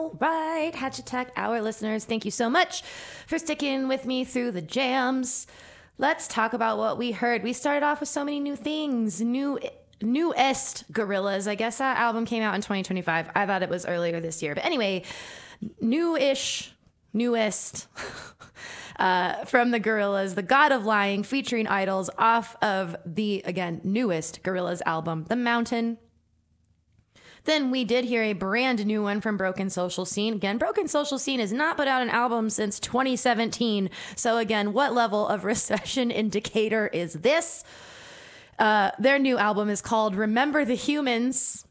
Right, Hatch Attack Hour listeners, thank you so much for sticking with me through the jams. Let's talk about what we heard. We started off with so many new things. Newest Gorillaz. I guess that album came out in 2025. I thought it was earlier this year. But anyway, newest from the Gorillaz, The God of Lying, featuring Idols, off of the, again, newest Gorillaz album, The Mountain. Then we did hear a brand new one from Broken Social Scene. Again, Broken Social Scene has not put out an album since 2017. So again, what level of recession indicator is this? Their new album is called Remember the Humans.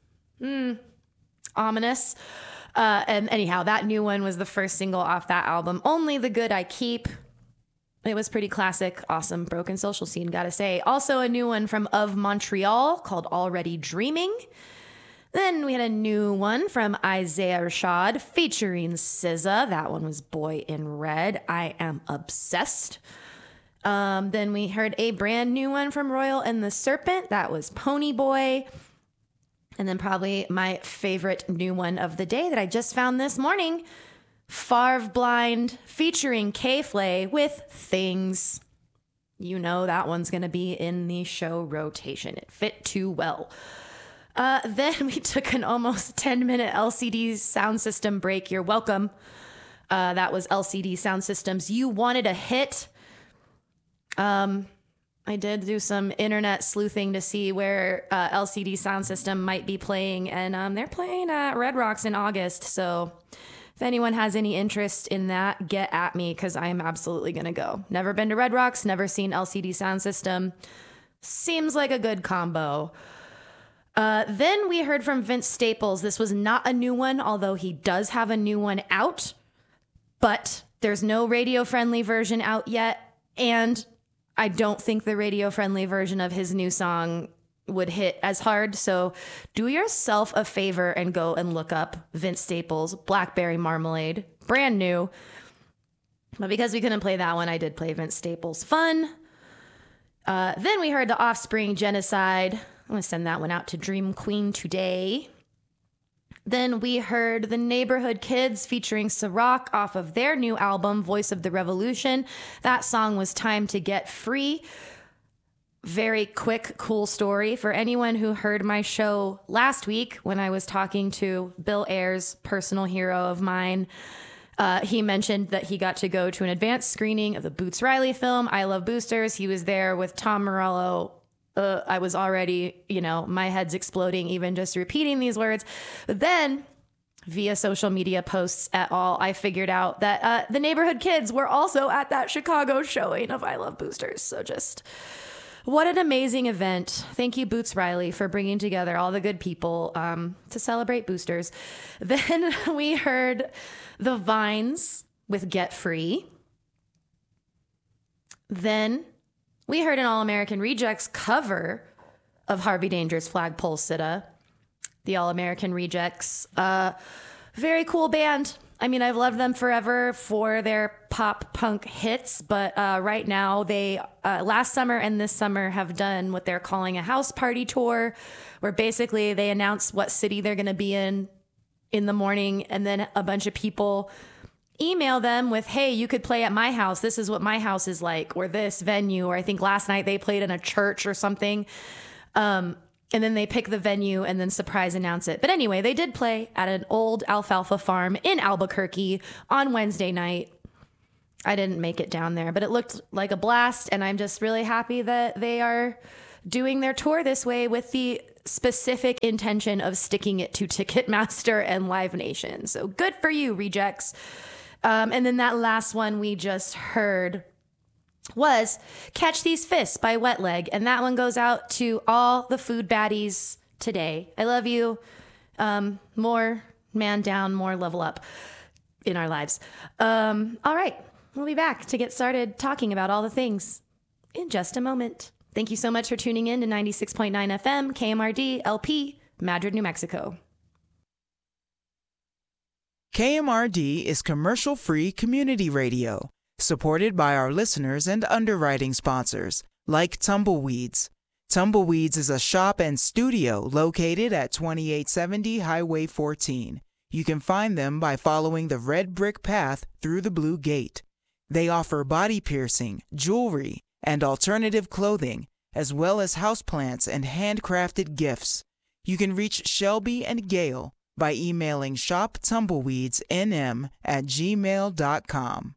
Ominous. And anyhow, that new one was the first single off that album. Only the Good I Keep. It was pretty classic. Awesome. Broken Social Scene, gotta say. Also a new one from Of Montreal called Already Dreaming. Then we had a new one from Isaiah Rashad featuring SZA. That one was Boy in Red. I am obsessed. Then we heard a brand new one from Royal and the Serpent. That was Pony Boy. And then probably my favorite new one of the day that I just found this morning, Farve Blind featuring K-Flay with Things. You know that one's going to be in the show rotation. It fit too well. Then we took an almost 10-minute LCD Sound System break. You're welcome. That was LCD Sound Systems. You Wanted a Hit. I did do some internet sleuthing to see where LCD Sound System might be playing, and they're playing at Red Rocks in August. So if anyone has any interest in that, get at me, because I'm absolutely going to go. Never been to Red Rocks, never seen LCD Sound System. Seems like a good combo. Then we heard from Vince Staples. This was not a new one, although he does have a new one out, but there's no radio-friendly version out yet, and I don't think the radio-friendly version of his new song would hit as hard, so do yourself a favor and go and look up Vince Staples, Blackberry Marmalade, brand new. But because we couldn't play that one, I did play Vince Staples. Fun. Then we heard The Offspring, Genocide. I'm going to send that one out to Dream Queen today. Then we heard The Neighborhood Kids featuring Ciroc off of their new album, Voice of the Revolution. That song was Time to Get Free. Very quick, cool story. For anyone who heard my show last week when I was talking to Bill Ayers, personal hero of mine, he mentioned that he got to go to an advanced screening of the Boots Riley film, I Love Boosters. He was there with Tom Morello. I was already, my head's exploding even just repeating these words. But then via social media posts et al., I figured out that the Neighborhood Kids were also at that Chicago showing of I Love Boosters. So just what an amazing event. Thank you, Boots Riley, for bringing together all the good people to celebrate Boosters. Then we heard The Vines with Get Free. Then we heard an All-American Rejects cover of Harvey Danger's Flagpole Sitta. The All-American Rejects. Very cool band. I mean, I've loved them forever for their pop punk hits, but right now they, last summer and this summer, have done what they're calling a house party tour, where basically they announce what city they're going to be in the morning, and then a bunch of people email them with, hey, you could play at my house. This is what my house is like, or this venue, or I think last night they played in a church or something. And then they pick the venue and then surprise announce it. But anyway, they did play at an old alfalfa farm in Albuquerque on Wednesday night. I didn't make it down there, but it looked like a blast. And I'm just really happy that they are doing their tour this way with the specific intention of sticking it to Ticketmaster and Live Nation. So good for you, Rejects. And then that last one we just heard was Catch These Fists by Wet Leg. And that one goes out to all the food baddies today. I love you. More man down, more level up in our lives. All right. We'll be back to get started talking about all the things in just a moment. Thank you so much for tuning in to 96.9 FM, KMRD, LP, Madrid, New Mexico. KMRD is commercial-free community radio, supported by our listeners and underwriting sponsors, like Tumbleweeds. Tumbleweeds is a shop and studio located at 2870 Highway 14. You can find them by following the red brick path through the blue gate. They offer body piercing, jewelry, and alternative clothing, as well as houseplants and handcrafted gifts. You can reach Shelby and Gail by emailing shoptumbleweedsnm@gmail.com.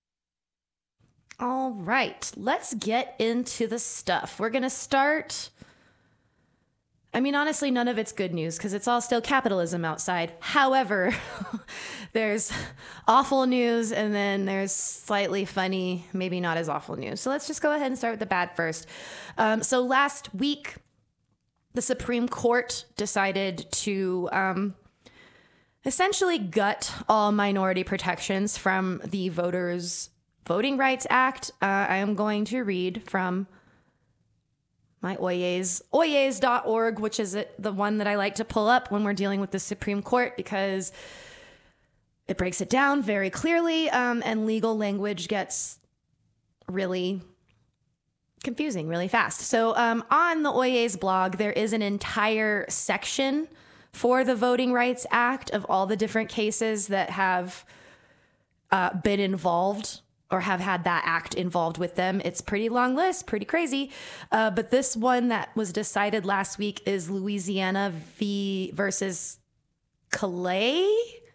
All right, let's get into the stuff. We're going to start. I mean, honestly, none of it's good news because it's all still capitalism outside. However, there's awful news and then there's slightly funny, maybe not as awful news. So let's just go ahead and start with the bad first. So last week, the Supreme Court decided to essentially gut all minority protections from the Voting Rights Act. I am going to read from my oyez.org, which is the one that I like to pull up when we're dealing with the Supreme Court because it breaks it down very clearly, and legal language gets really confusing really fast. So on the Oyez blog, there is an entire section for the Voting Rights Act of all the different cases that have been involved or have had that act involved with them. It's pretty long list, pretty crazy. But this one that was decided last week is Louisiana versus Calais.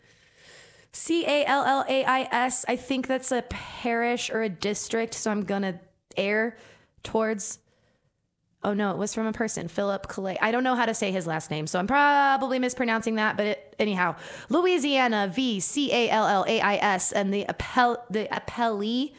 Callais. I think that's a parish or a district. So I'm going to err towards, oh no, it was from a person, Philip Calais. I don't know how to say his last name, so I'm probably mispronouncing that, but anyhow, Louisiana v. Callais, and the appellee,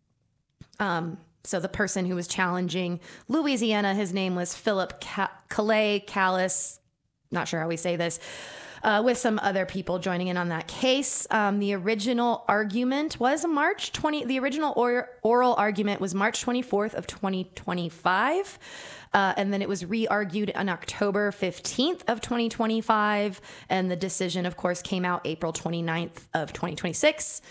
so the person who was challenging Louisiana, his name was Philip Calais, not sure how we say this, with some other people joining in on that case. The original argument was the original oral argument was March 24th of 2025. And then it was re-argued on October 15th of 2025. And the decision, of course, came out April 29th of 2026.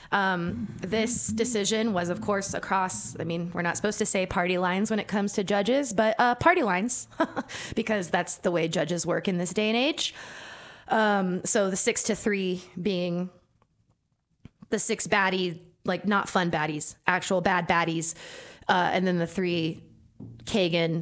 This decision was, of course, across, I mean, we're not supposed to say party lines when it comes to judges, but party lines, because that's the way judges work in this day and age. So the 6-3 being the 6 baddie, like not fun baddies, actual bad baddies. And then the 3 Kagan.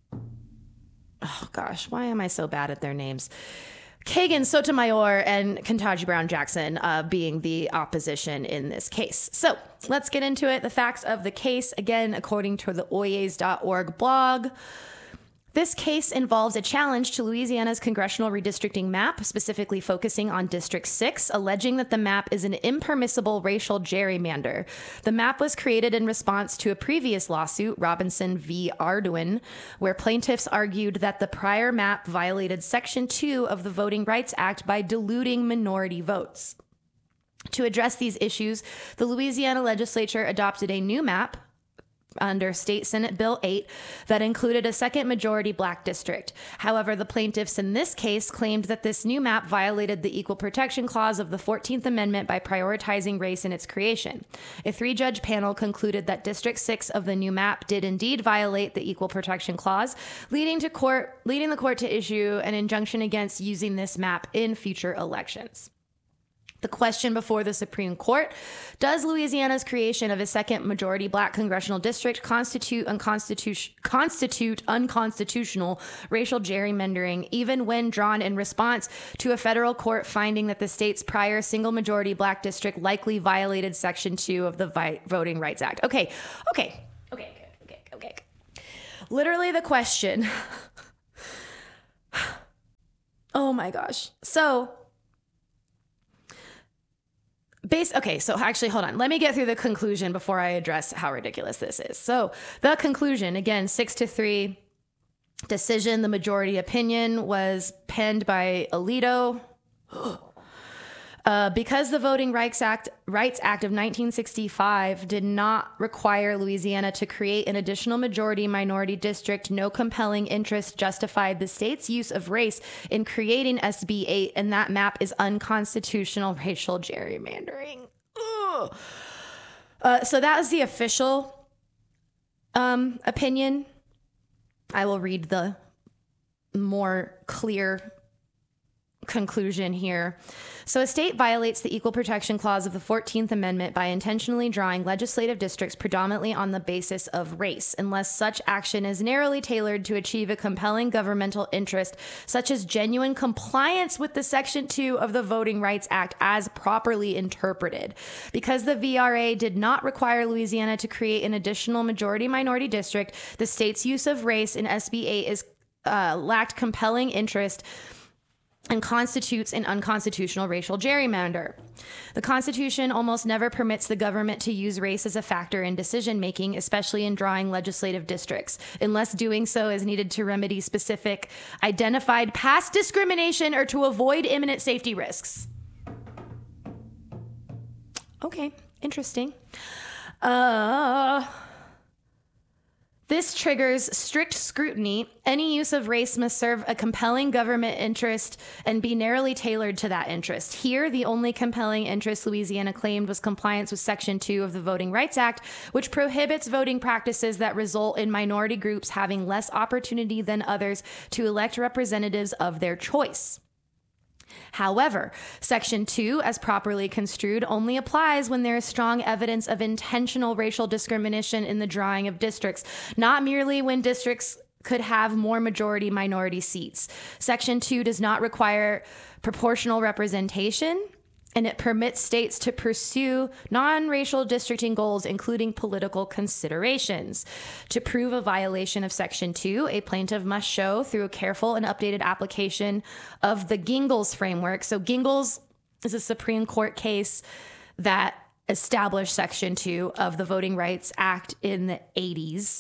Oh gosh, why am I so bad at their names? Kagan, Sotomayor, and Ketanji Brown Jackson being the opposition in this case. So let's get into it. The facts of the case, again, according to the oyez.org blog. This case involves a challenge to Louisiana's congressional redistricting map, specifically focusing on District 6, alleging that the map is an impermissible racial gerrymander. The map was created in response to a previous lawsuit, Robinson v. Arduin, where plaintiffs argued that the prior map violated Section 2 of the Voting Rights Act by diluting minority votes. To address these issues, the Louisiana legislature adopted a new map under State Senate Bill 8 that included a second majority black district. However, the plaintiffs in this case claimed that this new map violated the Equal Protection Clause of the 14th Amendment by prioritizing race in its creation. A 3-judge panel concluded that District 6 of the new map did indeed violate the Equal Protection Clause, leading the court to issue an injunction against using this map in future elections. The question before the Supreme Court: does Louisiana's creation of a second majority black congressional district constitute unconstitutional racial gerrymandering, even when drawn in response to a federal court finding that the state's prior single majority black district likely violated Section 2 of the Voting Rights Act? Okay. Literally the question. Oh my gosh. So actually, hold on. Let me get through the conclusion before I address how ridiculous this is. So the conclusion, again, 6-3 decision. The majority opinion was penned by Alito. Because the Voting Rights Act of 1965 did not require Louisiana to create an additional majority-minority district, no compelling interest justified the state's use of race in creating SB 8, and that map is unconstitutional racial gerrymandering. So that was the official opinion. I will read the more clear conclusion here. So a state violates the Equal Protection Clause of the 14th Amendment by intentionally drawing legislative districts predominantly on the basis of race, unless such action is narrowly tailored to achieve a compelling governmental interest, such as genuine compliance with the Section 2 of the Voting Rights Act as properly interpreted. Because the VRA did not require Louisiana to create an additional majority-minority district, the state's use of race in SB 8 is lacked compelling interest and constitutes an unconstitutional racial gerrymander. The Constitution almost never permits the government to use race as a factor in decision-making, especially in drawing legislative districts, unless doing so is needed to remedy specific identified past discrimination or to avoid imminent safety risks. Okay, interesting. This triggers strict scrutiny. Any use of race must serve a compelling government interest and be narrowly tailored to that interest. Here, the only compelling interest Louisiana claimed was compliance with Section 2 of the Voting Rights Act, which prohibits voting practices that result in minority groups having less opportunity than others to elect representatives of their choice. However, Section 2, as properly construed, only applies when there is strong evidence of intentional racial discrimination in the drawing of districts, not merely when districts could have more majority-minority seats. Section 2 does not require proportional representation, and it permits states to pursue non-racial districting goals, including political considerations. To prove a violation of Section 2, a plaintiff must show through a careful and updated application of the Gingles framework. So Gingles is a Supreme Court case that established Section 2 of the Voting Rights Act in the 80s.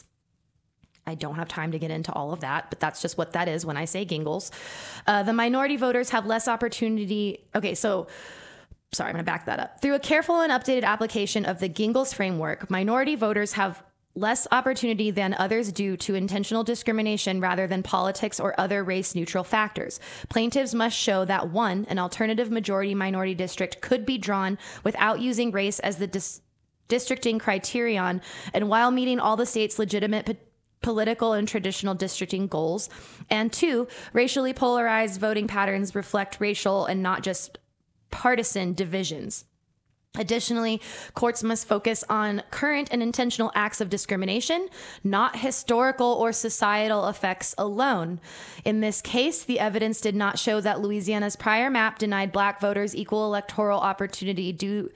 I don't have time to get into all of that, but that's just what that is when I say Gingles. The minority voters have less opportunity. Sorry, I'm going to back that up. Through a careful and updated application of the Gingles framework, minority voters have less opportunity than others due to intentional discrimination rather than politics or other race-neutral factors. Plaintiffs must show that, one, an alternative majority-minority district could be drawn without using race as the districting criterion, and while meeting all the state's legitimate political and traditional districting goals. And two, racially polarized voting patterns reflect racial and not just partisan divisions. Additionally, courts must focus on current and intentional acts of discrimination, not historical or societal effects alone. In this case, the evidence did not show that Louisiana's prior map denied Black voters equal electoral opportunity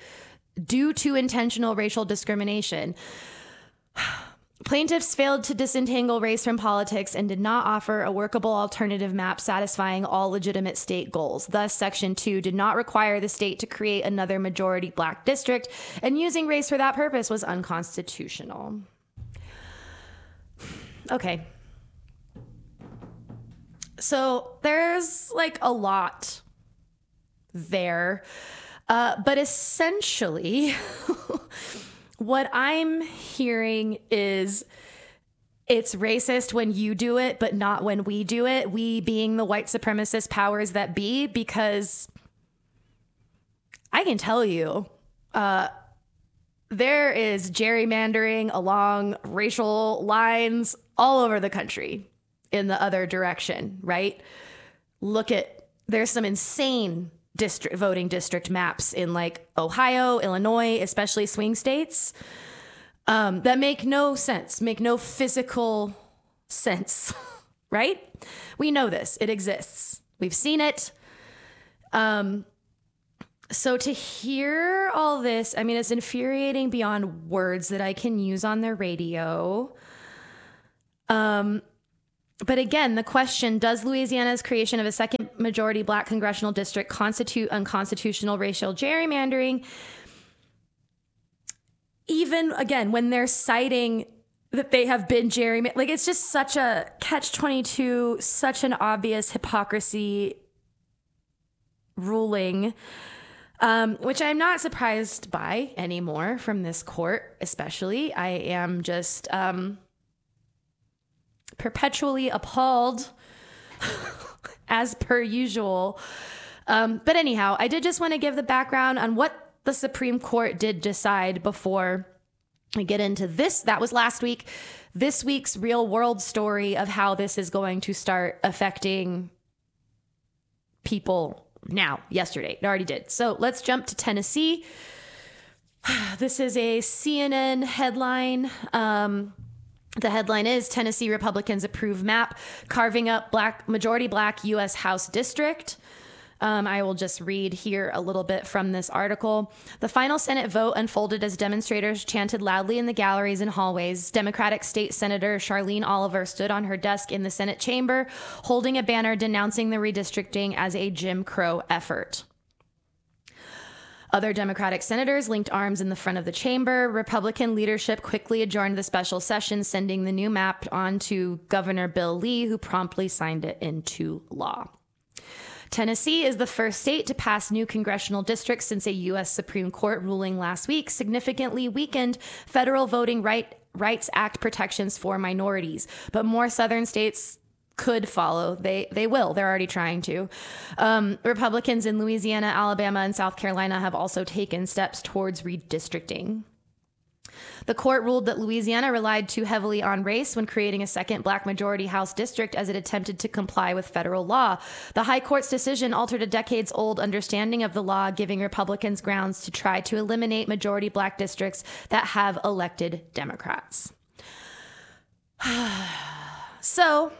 due to intentional racial discrimination. Plaintiffs failed to disentangle race from politics and did not offer a workable alternative map satisfying all legitimate state goals. Thus, Section 2 did not require the state to create another majority Black district, and using race for that purpose was unconstitutional. Okay. So there's like a lot there, but essentially... What I'm hearing is it's racist when you do it, but not when we do it. We being the white supremacist powers that be, because I can tell you, there is gerrymandering along racial lines all over the country in the other direction, right? There's some insane voting district maps in like Ohio, Illinois, especially swing states, that make no sense, make no physical sense, right? We know this, it exists. We've seen it. So to hear all this, I mean, it's infuriating beyond words that I can use on the radio. But again, the question, does Louisiana's creation of a second majority Black congressional district constitute unconstitutional racial gerrymandering? Even, again, when they're citing that they have been gerrymandered, like it's just such a catch-22, such an obvious hypocrisy ruling, which I'm not surprised by anymore from this court, especially. I am just... perpetually appalled as per usual. But anyhow, I did just want to give the background on what the Supreme Court did decide before we get into this. That was last week. This week's real world story of how this is going to start affecting people now, yesterday. It already did. So let's jump to Tennessee. This is a CNN headline. The headline is Tennessee Republicans approve map carving up majority black U.S. House district. I will just read here a little bit from this article. The final Senate vote unfolded as demonstrators chanted loudly in the galleries and hallways. Democratic State Senator Charlene Oliver stood on her desk in the Senate chamber, holding a banner denouncing the redistricting as a Jim Crow effort. Other Democratic senators linked arms in the front of the chamber. Republican leadership quickly adjourned the special session, sending the new map on to Governor Bill Lee, who promptly signed it into law. Tennessee is the first state to pass new congressional districts since a U.S. Supreme Court ruling last week significantly weakened federal Voting Rights Act protections for minorities. But more southern states could follow. They will. They're already trying to. Republicans in Louisiana, Alabama, and South Carolina have also taken steps towards redistricting. The court ruled that Louisiana relied too heavily on race when creating a second black majority House district as it attempted to comply with federal law. The High Court's decision altered a decades-old understanding of the law, giving Republicans grounds to try to eliminate majority black districts that have elected Democrats. So,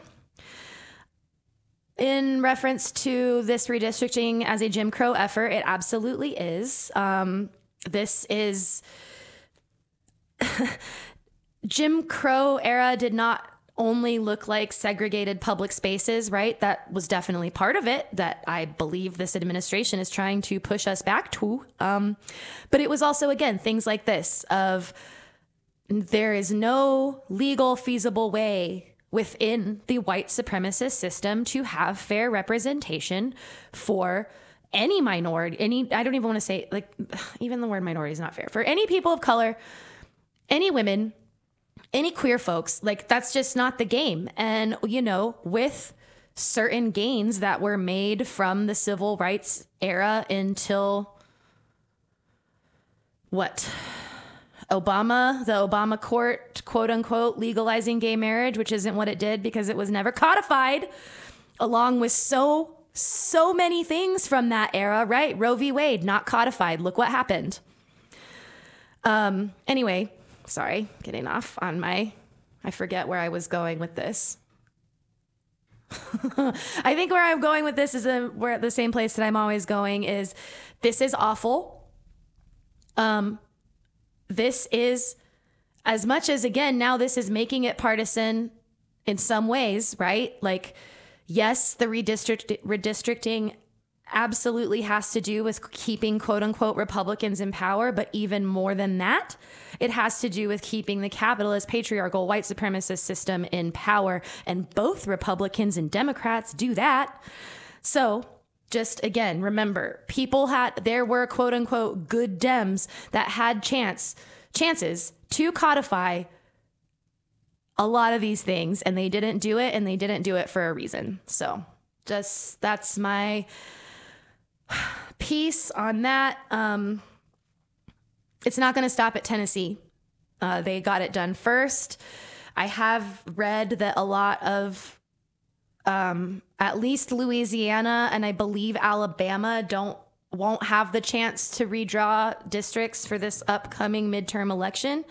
in reference to this redistricting as a Jim Crow effort, it absolutely is. This is... Jim Crow era did not only look like segregated public spaces, right? That was definitely part of it that I believe this administration is trying to push us back to. But it was also, again, things like this of there is no legal feasible way within the white supremacist system to have fair representation for any minority, I don't even want to say, like, even the word minority is not fair. For any people of color, any women, any queer folks, like, that's just not the game. And, you know, with certain gains that were made from the civil rights era until the Obama court, quote unquote, legalizing gay marriage, which isn't what it did because it was never codified, along with so many things from that era, right? Roe v. Wade, not codified. Look what happened. Anyway, sorry, getting off on I forget where I was going with this. I think where I'm going with this is we're at the same place that I'm always going is this is awful. This is, as much as, again, now this is making it partisan in some ways, right? Like, yes, the redistricting absolutely has to do with keeping quote unquote Republicans in power. But even more than that, it has to do with keeping the capitalist, patriarchal, white supremacist system in power. And both Republicans and Democrats do that. So just again, remember, there were quote unquote good Dems that had chances to codify a lot of these things, and they didn't do it, and they didn't do it for a reason. So that's my piece on that. It's not going to stop at Tennessee. They got it done first. I have read that a lot of, at least Louisiana and I believe Alabama won't have the chance to redraw districts for this upcoming midterm election.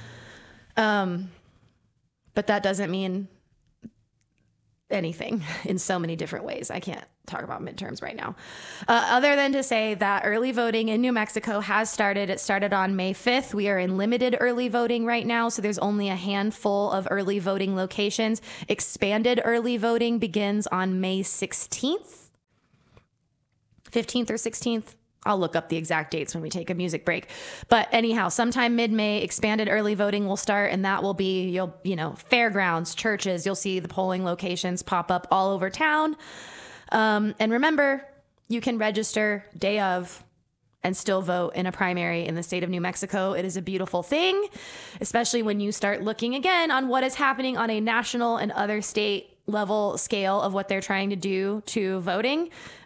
But that doesn't mean anything in so many different ways. I can't talk about midterms right now. Other than to say that early voting in New Mexico has started. It started on May 5th. We are in limited early voting right now, so there's only a handful of early voting locations. Expanded early voting begins on May 16th, 15th or 16th. I'll look up the exact dates when we take a music break. But anyhow, sometime mid-May, expanded early voting will start, and that will be, fairgrounds, churches. You'll see the polling locations pop up all over town. And remember, you can register day of and still vote in a primary in the state of New Mexico. It is a beautiful thing, especially when you start looking again on what is happening on a national and other state level scale of what they're trying to do to voting.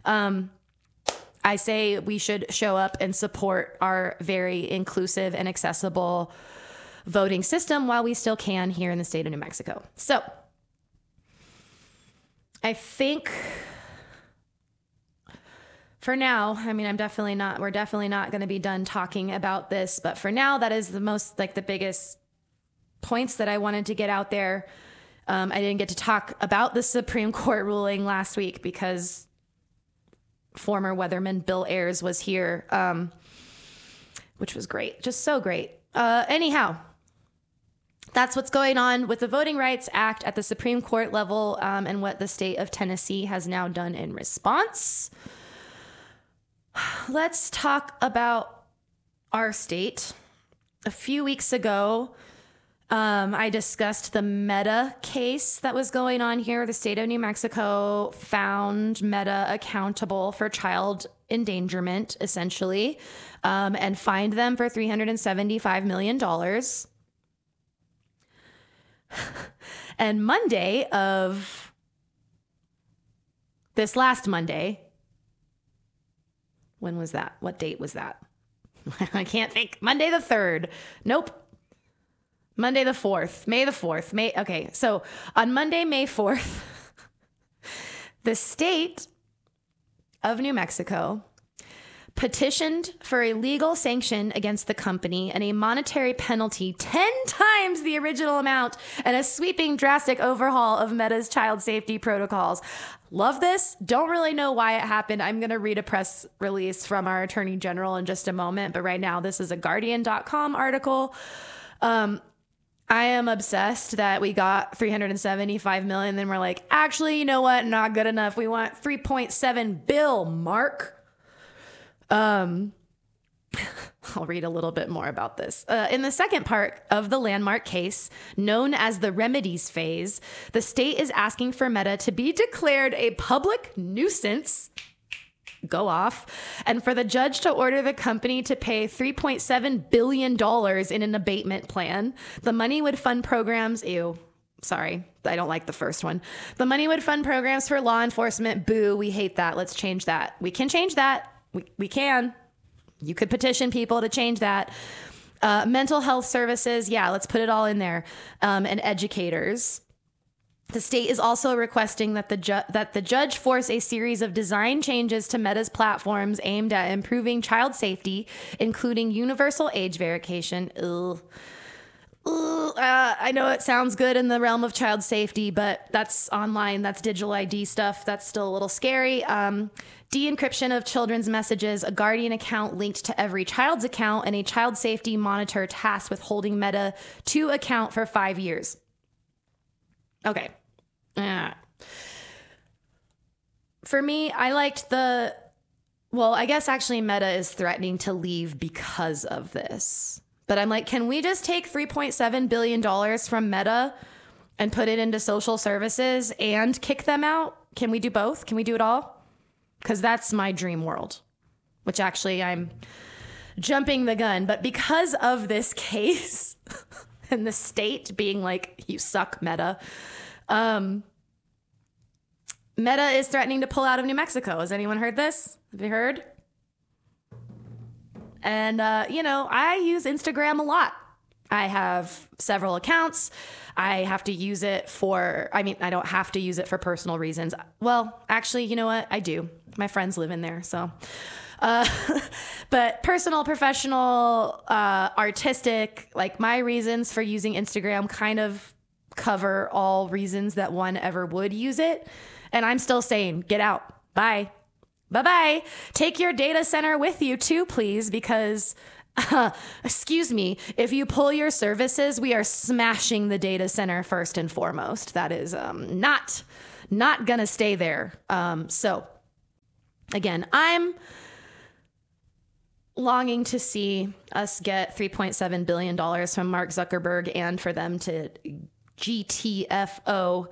I say we should show up and support our very inclusive and accessible voting system while we still can here in the state of New Mexico. So I think for now, I mean, we're definitely not going to be done talking about this, but for now, that is the biggest points that I wanted to get out there. I didn't get to talk about the Supreme Court ruling last week because former weatherman Bill Ayers was here, which was great. Just so great. Anyhow, that's what's going on with the Voting Rights Act at the Supreme Court level, and what the state of Tennessee has now done in response. Let's talk about our state. A few weeks ago, I discussed the Meta case that was going on here. The state of New Mexico found Meta accountable for child endangerment, essentially, and fined them for $375 million. And Monday of this last Monday, when was that? What date was that? I can't think. Monday the 3rd. Nope. Monday the 4th. May the 4th. Okay, so on Monday, May 4th, the state of New Mexico petitioned for a legal sanction against the company and a monetary penalty 10 times the original amount and a sweeping, drastic overhaul of Meta's child safety protocols. Love this. Don't really know why it happened. I'm going to read a press release from our attorney general in just a moment, but right now this is a Guardian.com article. I am obsessed that we got $375 million. Then we're like, actually, you know what? Not good enough. We want $3.7 billion, Mark. I'll read a little bit more about this. In the second part of the landmark case, known as the remedies phase, the state is asking for Meta to be declared a public nuisance. Go off. And for the judge to order the company to pay $3.7 billion in an abatement plan. The money would fund programs. Ew. Sorry, I don't like the first one. The money would fund programs for law enforcement. Boo. We hate that. Let's change that. We can change that. We can. You could petition people to change that. Mental health services. Yeah, let's put it all in there. And educators. The state is also requesting that the judge force a series of design changes to Meta's platforms aimed at improving child safety, including universal age verification. I know it sounds good in the realm of child safety, but that's online. That's digital ID stuff. That's still a little scary. De-encryption of children's messages, a Guardian account linked to every child's account, and a child safety monitor tasked with holding Meta to account for 5 years. Okay. For me, I liked I guess actually Meta is threatening to leave because of this. But I'm like, can we just take $3.7 billion from Meta and put it into social services and kick them out? Can we do both? Can we do it all? Because that's my dream world, which actually I'm jumping the gun. But because of this case and the state being like, you suck, Meta, Meta is threatening to pull out of New Mexico. Has anyone heard this? Have you heard? And, I use Instagram a lot. I have several accounts. I have to use it I don't have to use it for personal reasons. Well, actually, you know what? I do. My friends live in there, so. But personal, professional, artistic, like my reasons for using Instagram kind of cover all reasons that one ever would use it. And I'm still saying, get out. Bye. Bye-bye. Take your data center with you too, please, because, excuse me, if you pull your services, we are smashing the data center first and foremost. That is not gonna stay there. So, again, I'm longing to see us get $3.7 billion from Mark Zuckerberg and for them to GTFO.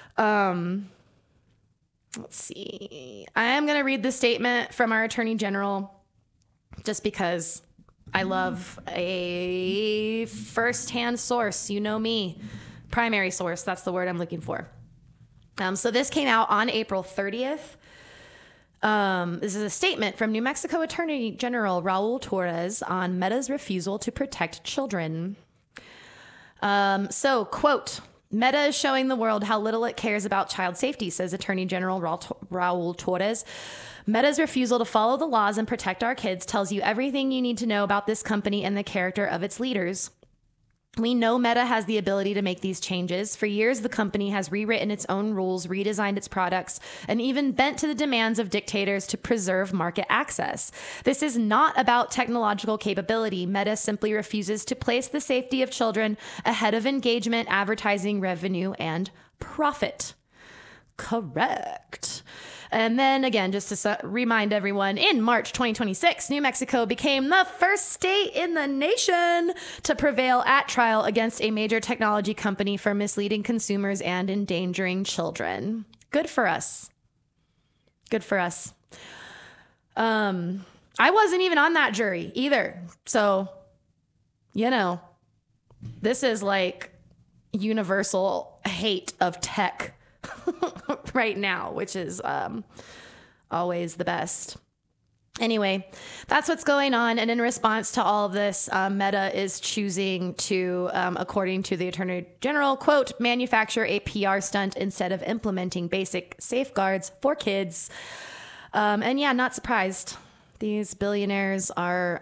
Let's see. I am going to read the statement from our Attorney General just because I love a first-hand source. You know me. Primary source. That's the word I'm looking for. So this came out on April 30th. This is a statement from New Mexico Attorney General Raul Torres on Meta's refusal to protect children. So, quote, Meta is showing the world how little it cares about child safety, says Attorney General Raul Torres. Meta's refusal to follow the laws and protect our kids tells you everything you need to know about this company and the character of its leaders. We know Meta has the ability to make these changes. For years, the company has rewritten its own rules, redesigned its products, and even bent to the demands of dictators to preserve market access. This is not about technological capability. Meta simply refuses to place the safety of children ahead of engagement, advertising, revenue, and profit. Correct. And then again, just to remind everyone, in March 2026, New Mexico became the first state in the nation to prevail at trial against a major technology company for misleading consumers and endangering children. Good for us. Good for us. I wasn't even on that jury either. So, you know, this is like universal hate of tech right now, which is always the best. Anyway, that's what's going on. And in response to all of this, Meta is choosing to, according to the Attorney General, quote, manufacture a PR stunt instead of implementing basic safeguards for kids. And yeah, not surprised. These billionaires are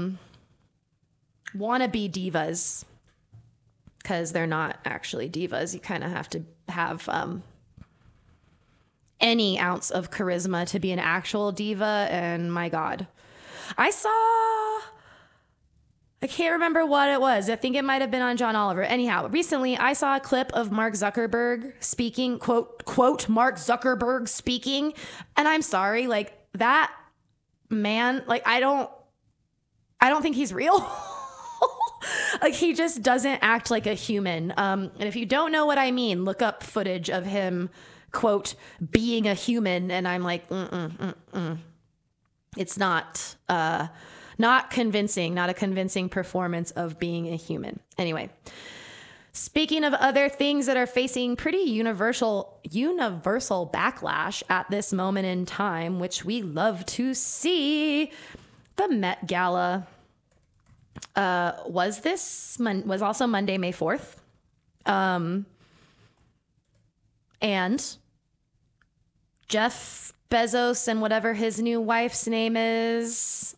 wannabe divas, because they're not actually divas. You kind of have to have any ounce of charisma to be an actual diva. And my God, I can't remember what it was. I think it might have been on John Oliver. Anyhow, recently I saw a clip of Mark Zuckerberg speaking, quote, Mark Zuckerberg speaking. And I'm sorry, like that man, like I don't think he's real. Like he just doesn't act like a human. And if you don't know what I mean, look up footage of him, quote, being a human. And I'm like, it's not convincing, not a convincing performance of being a human. Anyway, speaking of other things that are facing pretty universal backlash at this moment in time, which we love to see, the Met Gala was also Monday, May 4th. And Jeff Bezos and whatever his new wife's name is,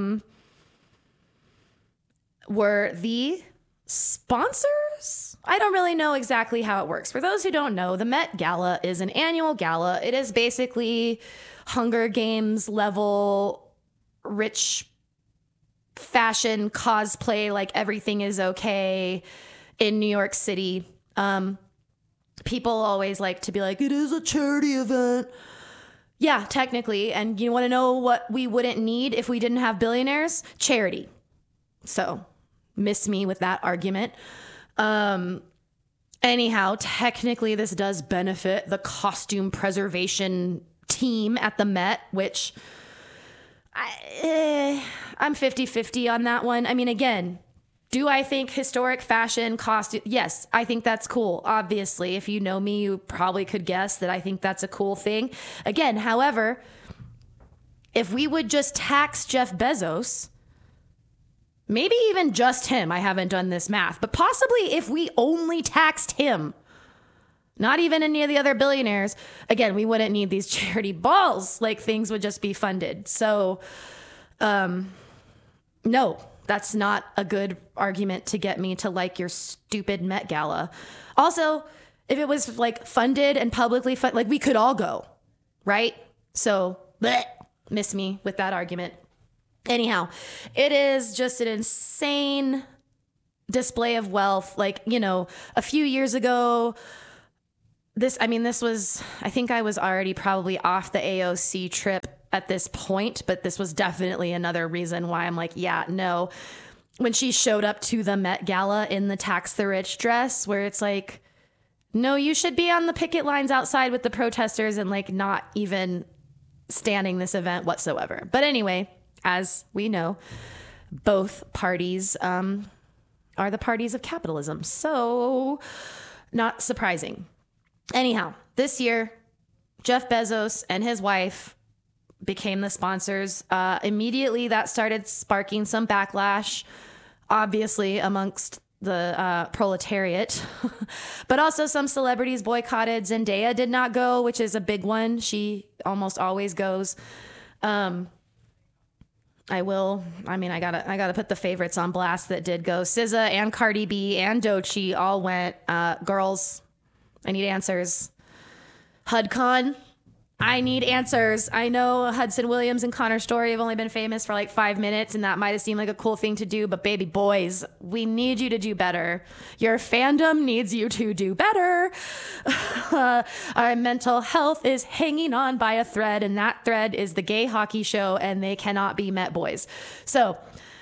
were the sponsors. I don't really know exactly how it works. For those who don't know, the Met Gala is an annual gala. It is basically Hunger Games level rich fashion cosplay, like everything is okay in New York City. People always like to be like, it is a charity event. Yeah, technically. And you want to know what we wouldn't need if we didn't have billionaires? Charity. So miss me with that argument. Anyhow, technically this does benefit the costume preservation team at the Met, which I'm 50-50 on that one. I mean, again, do I think historic fashion costume? Yes, I think that's cool. Obviously, if you know me, you probably could guess that I think that's a cool thing. Again, however, if we would just tax Jeff Bezos, maybe even just him, I haven't done this math, but possibly if we only taxed him, not even any of the other billionaires, again, we wouldn't need these charity balls. Like things would just be funded. So, no, that's not a good argument to get me to like your stupid Met Gala. Also, if it was like funded and publicly funded, like we could all go, right? So, miss me with that argument. Anyhow, it is just an insane display of wealth. Like, you know, a few years ago, I think I was already probably off the AOC trip at this point, but this was definitely another reason why I'm like, yeah, no. When she showed up to the Met Gala in the Tax the Rich dress, where it's like, no, you should be on the picket lines outside with the protesters and like not even standing this event whatsoever. But anyway, as we know, both parties are the parties of capitalism. So not surprising. Anyhow, this year, Jeff Bezos and his wife became the sponsors. Immediately, that started sparking some backlash, obviously, amongst proletariat, but also some celebrities boycotted. Zendaya did not go, which is a big one. She almost always goes. I gotta put the favorites on blast that did go. SZA and Cardi B and Doechii all went. Girls, I need answers. HUDCon, I need answers. I know Hudson Williams and Connor Story have only been famous for like 5 minutes, and that might have seemed like a cool thing to do, but baby boys, we need you to do better. Your fandom needs you to do better. Our mental health is hanging on by a thread, and that thread is the gay hockey show, and they cannot be Met boys. So,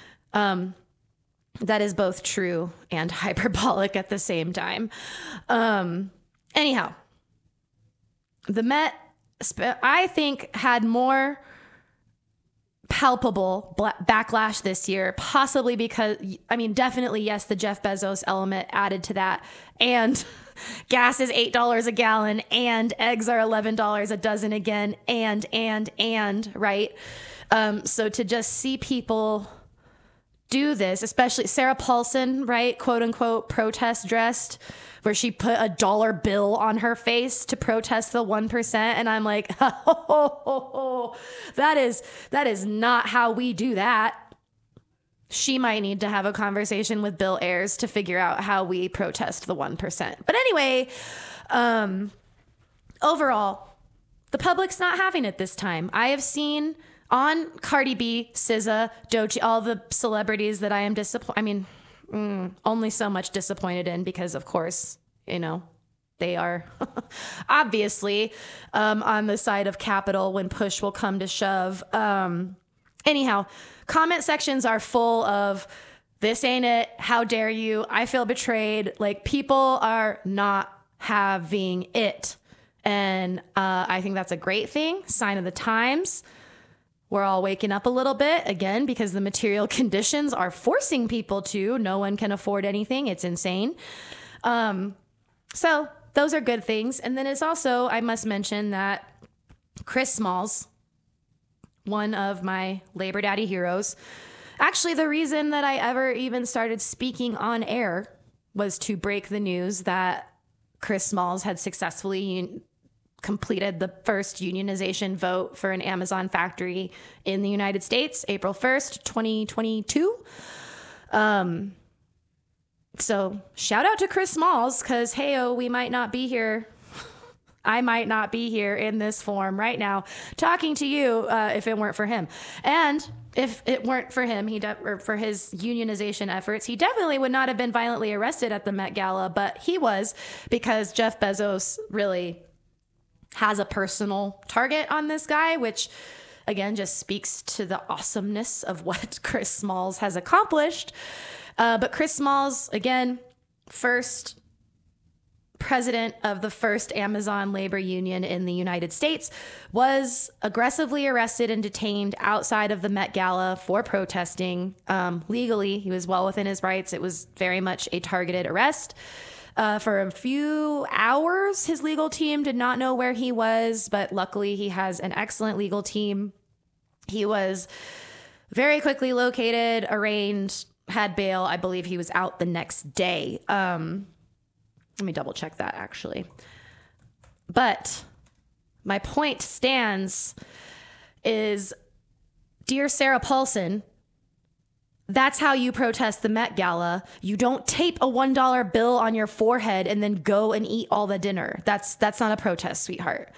that is both true and hyperbolic at the same time. Anyhow, the Met, I think, had more palpable backlash this year, possibly because, definitely, yes, the Jeff Bezos element added to that. And gas is $8 a gallon, and eggs are $11 a dozen again, and, right? So to just see people do this, especially Sarah Paulson, right? Quote unquote, protest dressed, where she put a dollar bill on her face to protest the 1%. And I'm like, that is not how we do that. She might need to have a conversation with Bill Ayers to figure out how we protest the 1%. But anyway, overall, the public's not having it this time. I have seen on Cardi B, SZA, Doechii, all the celebrities that I am only so much disappointed in, because of course, they are obviously on the side of capital when push will come to shove. Anyhow, comment sections are full of, this ain't it, how dare you, I feel betrayed. Like, people are not having it. And I think that's a great thing, sign of the times. We're all waking up a little bit, again, because the material conditions are forcing people to. No one can afford anything. It's insane. So those are good things. And then it's also, I must mention that Chris Smalls, one of my Labor Daddy heroes, actually the reason that I ever even started speaking on air was to break the news that Chris Smalls had successfully completed the first unionization vote for an Amazon factory in the United States, April 1st, 2022. So shout out to Chris Smalls, because, heyo, we might not be here. I might not be here in this form right now talking to you if it weren't for him. And if it weren't for him, or for his unionization efforts, he definitely would not have been violently arrested at the Met Gala, but he was, because Jeff Bezos really has a personal target on this guy, which again just speaks to the awesomeness of what Chris Smalls has accomplished. But Chris Smalls, again, first president of the first Amazon labor union in the United States, was aggressively arrested and detained outside of the Met Gala for protesting. Legally, he was well within his rights. It was very much a targeted arrest. For a few hours, his legal team did not know where he was, but luckily he has an excellent legal team. He was very quickly located, arraigned, had bail. I believe he was out the next day. Let me double check that, actually. But my point stands is, dear Sarah Paulson, that's how you protest the Met Gala. You don't tape a $1 bill on your forehead and then go and eat all the dinner. That's not a protest, sweetheart.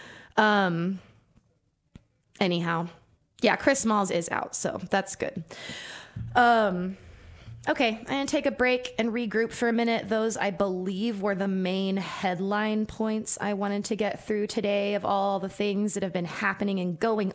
Anyhow, yeah, Chris Smalls is out, so that's good. Okay, I'm going to take a break and regroup for a minute. Those, I believe, were the main headline points I wanted to get through today of all the things that have been happening and going